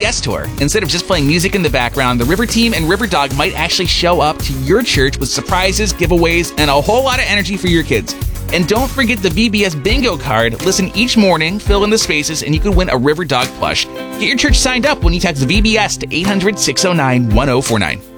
VBS tour. Instead of just playing music in the background, the River Team and River Dog might actually show up to your church with surprises, giveaways, and a whole lot of energy for your kids. And don't forget the VBS bingo card. Listen each morning, fill in the spaces, and you can win a River Dog plush. Get your church signed up when you text VBS to 800-609-1049.